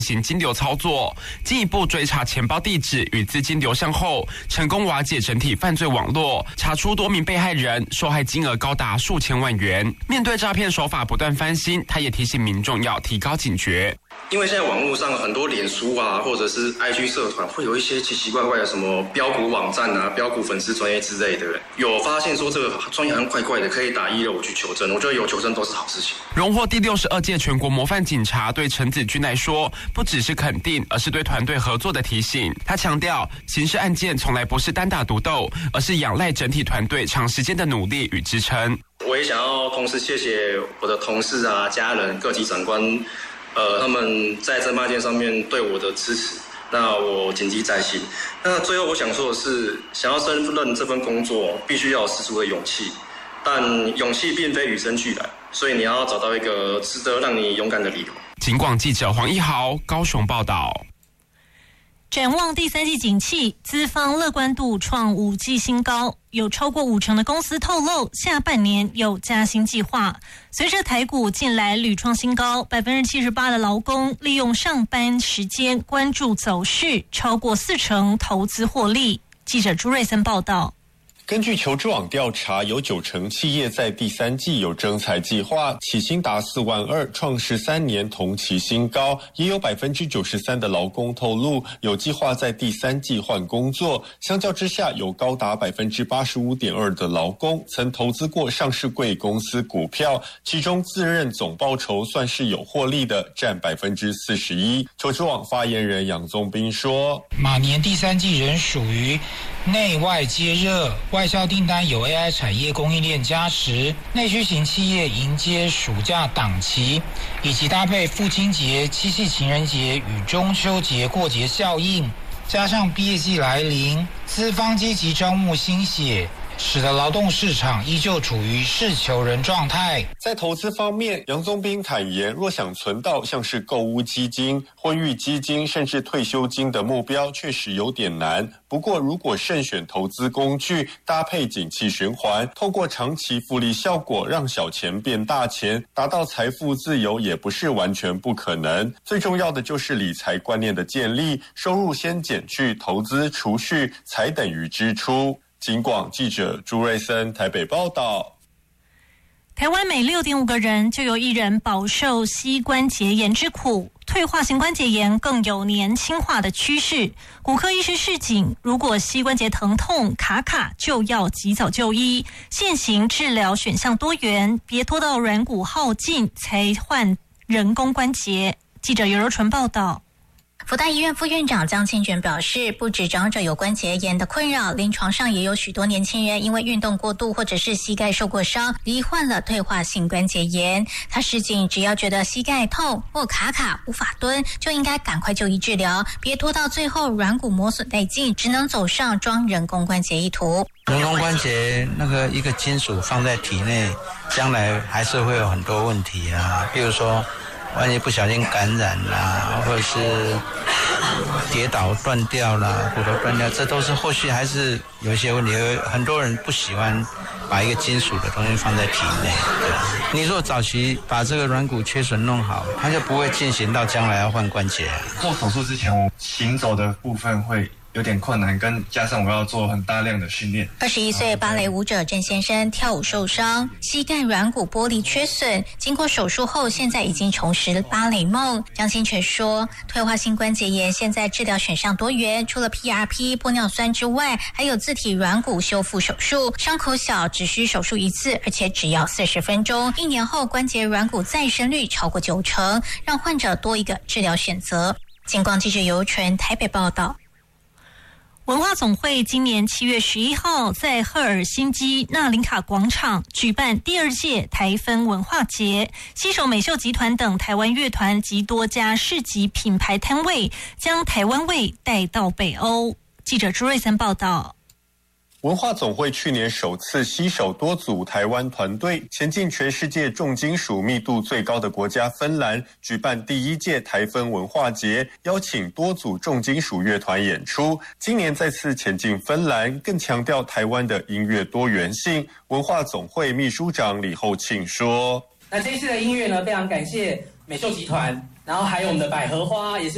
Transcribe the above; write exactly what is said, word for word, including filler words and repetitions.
行金流操作，进一步追查钱包地址与资金流向后，成功瓦解整体犯罪网络，查出多名被害人，受害金额高达数千万元。面对诈骗手法不断翻新，他也提醒民众要提高警觉。 因为现在网络上很多脸书啊，或者是 I G 社团，会有一些奇奇怪怪的什么标股网站啊、标股粉丝专业之类的，有发现说这个专业好像怪怪的，可以打一六五去求证。我觉得有求证都是好事情。 荣获第六十二届全国模范警察对陈子君来说，不只是肯定，而是对团队合作的提醒。他强调，刑事案件从来不是单打独斗，而是仰赖整体团队长时间的努力与支撑。 我也想要同时谢谢我的同事啊、家人、各级长官。呃，他们在这案件上面对我的支持，那我谨记在心。那最后我想说的是，想要胜任这份工作，必须要有十足的勇气，但勇气并非与生俱来，所以你要找到一个值得让你勇敢的理由。 警广记者黄一豪高雄报道。 展望第三季景气，资方乐观度创五季新高，有超过五成的公司透露下半年有加薪计划。随着台股近来屡创新高， 百分之七十八 的劳工利用上班时间关注走势，超过四成投资获利。记者朱瑞森报道。 根据求职网调查，有九成企业在第三季有征才计划，起薪达四万二，创十三年同期新高。也有百分之九十三的劳工透露有计划在第三季换工作。相较之下，有高达百分之八十五点二的劳工曾投资过上市柜公司股票，其中自认总报酬算是有获利的，占百分之四十一。求职网发言人杨宗斌说：“ 马年第三季仍属于内外皆热。”外销订单有 A I 产业供应链加持，内需型企业迎接暑假档期，以及搭配父亲节、七夕情人节与中秋节过节效应，加上毕业季来临，资方积极招募新血，使得劳动市场依旧处于是求人状态。 在投资方面，杨宗斌坦言，若想存到像是购屋基金、婚育基金甚至退休金的目标，确实有点难。不过如果慎选投资工具，搭配景气循环，透过长期复利效果让小钱变大钱，达到财富自由也不是完全不可能。最重要的就是理财观念的建立，收入先减去投资储蓄，才等于支出。警广记者朱瑞森台北报道。 台湾每 六点五 个人就有一人饱受膝关节炎之苦，退化性关节炎更有年轻化的趋势。骨科医师示警，如果膝关节疼痛卡卡，就要及早就医。现行治疗选项多元，别拖到软骨耗尽才换人工关节。记者尤柔纯报道。 福大医院副院长江清泉表示，不止长者有关节炎的困扰，临床上也有许多年轻人因为运动过度或者是膝盖受过伤，罹患了退化性关节炎。他示警，只要觉得膝盖痛或卡卡无法蹲，就应该赶快就医治疗，别拖到最后软骨磨损殆尽，只能走上装人工关节一途。 人工关节那个一个金属放在体内，将来还是会有很多问题啊，比如说万一不小心感染啦，或者是跌倒断掉啦，骨头断掉，这都是后续还是有一些问题。很多人不喜欢把一个金属的东西放在体内。你如果早期把这个软骨缺损弄好，它就不会进行到将来要换关节。 做手术之前，我行走的部分会有点困难，跟加上我要做很大量的训练。 二十一岁芭蕾舞者郑先生跳舞受伤，膝盖软骨剥离缺损，经过手术后，现在已经重拾芭蕾梦。江清泉说，退化性关节炎现在治疗选项多元，除了 P R P 玻尿酸之外，还有自体软骨修复手术，伤口小，只需手术一次，而且只要四十分钟，一年后关节软骨再生率超过九成，让患者多一个治疗选择。警广记者尤纯台北报道。 文化总会今年七月十一号在赫尔辛基纳林卡广场举办第二届台氛文化节，携手美秀集团等台湾乐团及多家市集品牌摊位，将台湾味带到北欧。记者朱瑞森报道。 文化总会去年首次携手多组台湾团队，前进全世界重金属密度最高的国家芬兰，举办第一届台氛文化节，邀请多组重金属乐团演出。今年再次前进芬兰，更强调台湾的音乐多元性。文化总会秘书长李厚庆说：“ 那这一次的音乐呢，非常感谢美秀集团，然后还有我们的百合花，也是。”